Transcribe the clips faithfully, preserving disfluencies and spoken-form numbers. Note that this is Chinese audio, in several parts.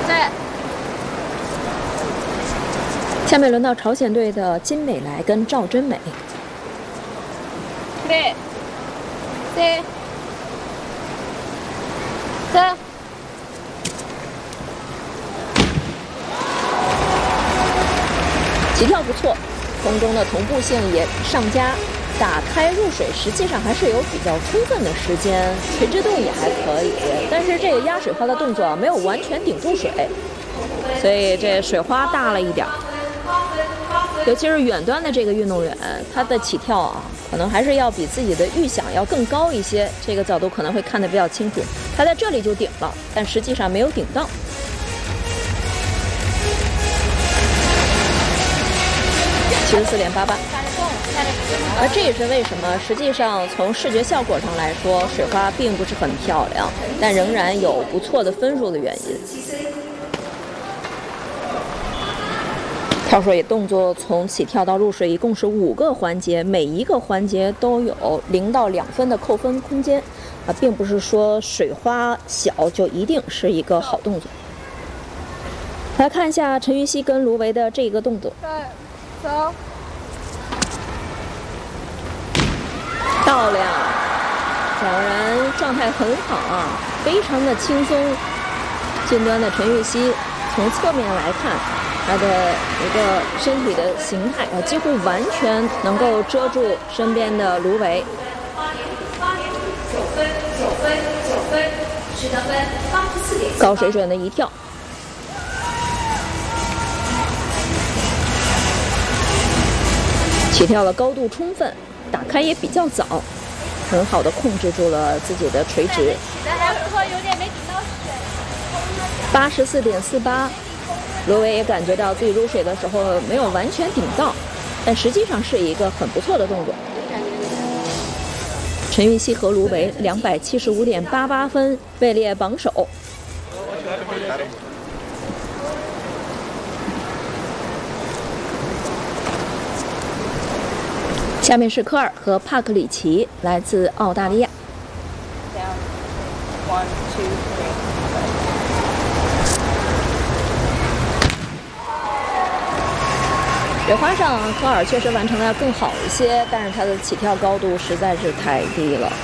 对。 下面轮到朝鲜队的金美来跟赵真美。 对。对。对。 起跳不错，空中的同步性也上佳，打开入水实际上还是有比较充分的时间，垂直度也还可以，但是这个压水花的动作没有完全顶住水，所以这水花大了一点。尤其是远端的这个运动员，他的起跳啊，可能还是要比自己的预想要更高一些，这个角度可能会看得比较清楚。他在这里就顶了，但实际上没有顶到。七十四点八八，而这也是为什么实际上从视觉效果上来说，水花并不是很漂亮，但仍然有不错的分数的原因。跳水动作从起跳到入水一共是五个环节，每一个环节都有零到两分的扣分空间，啊，并不是说水花小就一定是一个好动作。来看一下陈芋汐跟卢维的这个动作。 走。 漂亮，两人状态很好啊，非常的轻松。近端的陈芋汐从侧面来看，她的一个身体的形态啊，几乎完全能够遮住身边的卢维。九分，九分，九分，取得分八十四点。高水准的一跳。起跳的高度充分，打开也比较早，很好的控制住了自己的垂直。八十四点四八，罗维也感觉到自己入水的时候没有完全顶到，但实际上是一个很不错的动作。陈芋汐和卢维两百七十五点八八分，位列榜首。下面是科尔和帕克里奇，来自澳大利亚。水花上，科尔确实完成的要更好一些，但是他的起跳高度实在是太低了。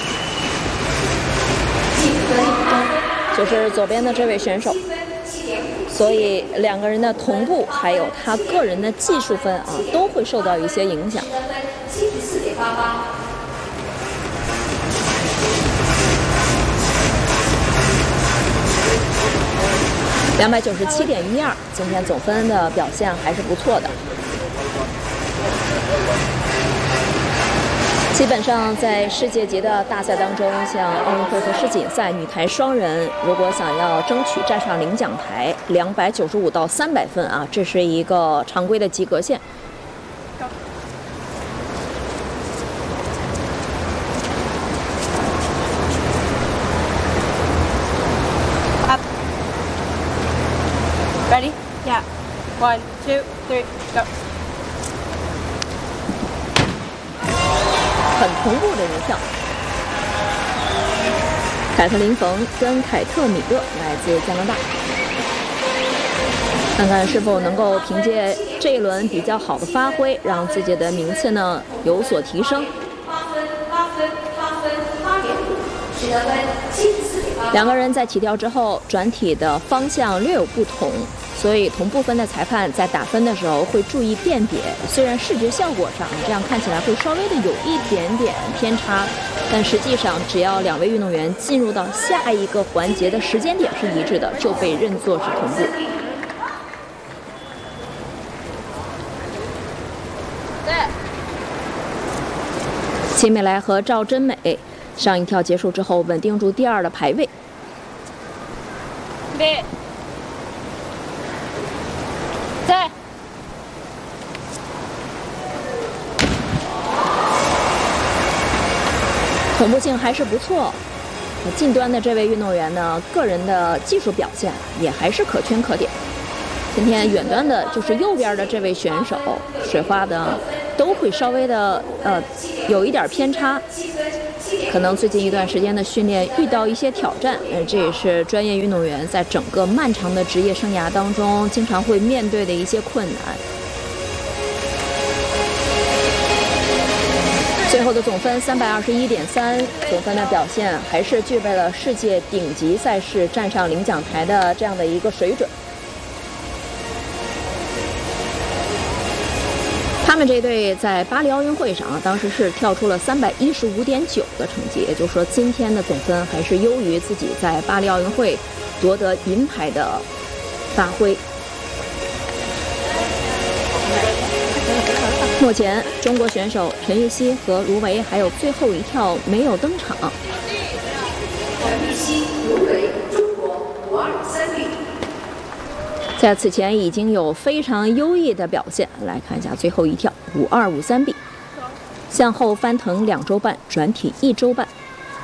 就是左边的这位选手，所以两个人的同步还有他个人的技术分啊，都会受到一些影响。七十四点八八。两百九十七点一二，今天总分的表现还是不错的。基本上在世界级的大赛当中，像奥运会和世锦赛，女台双人如果想要争取站上领奖台，两百九十五到三百分啊，这是一个常规的及格线。 Ready? Yeah. One, two, three, go. 很同步的一跳。凯特琳·冯跟凯特·米勒来自加拿大，看看是否能够凭借这一轮比较好的发挥，让自己的名次呢有所提升。两个人在起跳之后，转体的方向略有不同，所以同部分的裁判在打分的时候会注意辨别。虽然视觉效果上这样看起来会稍微的有一点点偏差，但实际上只要两位运动员进入到下一个环节的时间点是一致的，就被认作是同步。 对。 秦美来和赵真美上一跳结束之后，稳定住第二的排位。 对。对。 同步性还是不错。近端的这位运动员呢，个人的技术表现也还是可圈可点。今天远端的就是右边的这位选手，水花的都会稍微的呃有一点偏差。 可能最近一段时间的训练遇到一些挑战，呃，这也是专业运动员在整个漫长的职业生涯当中经常会面对的一些困难。最后的总分三百二十一点三，总分的表现还是具备了世界顶级赛事站上领奖台的这样的一个水准。他们这一队在巴黎奥运会上啊，当时是跳出了三百一十五点九的成绩，也就是说今天的总分还是优于自己在巴黎奥运会夺得银牌的发挥。目前中国选手陈芋汐和卢维还有最后一跳没有登场。陈芋汐、卢维，中国五二三比。在此前已经有非常优异的表现，来看一下最后一跳五二五三 B， 向后翻腾两周半，转体一周半。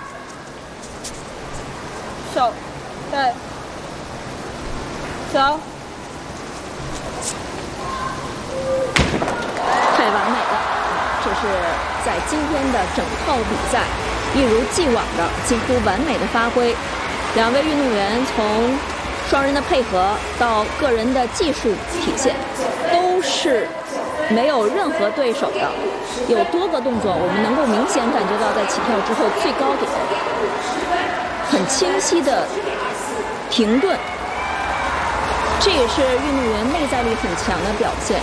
手，对，手。 太完美了！这是在今天的整套比赛一如既往的几乎完美的发挥。两位运动员从双人的配合到个人的技术体现，都是没有任何对手的。有多个动作，我们能够明显感觉到在起跳之后最高点很清晰的停顿，这也是运动员内在力很强的表现。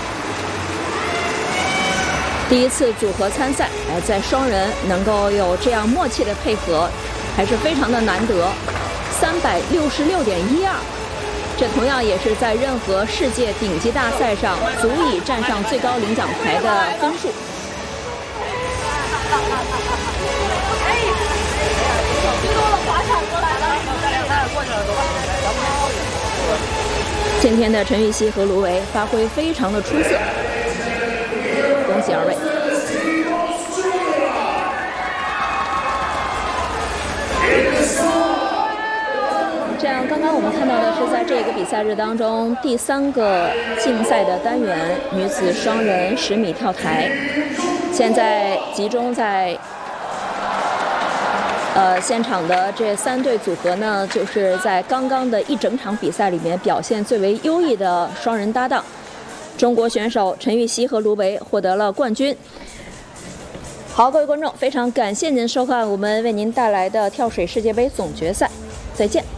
第一次组合参赛，哎，在双人能够有这样默契的配合，还是非常的难得。三百六十六点一二，这同样也是在任何世界顶级大赛上足以站上最高领奖台的分数。今天的陈芋汐和卢维发挥非常的出色。恭喜二位！这样，刚刚我们看到的是在这个比赛日当中第三个竞赛的单元——女子双人十米跳台。现在集中在呃现场的这三对组合呢，就是在刚刚的一整场比赛里面表现最为优异的双人搭档。中国选手陈芋汐和卢维获得了冠军。好，各位观众，非常感谢您收看我们为您带来的跳水世界杯总决赛，再见。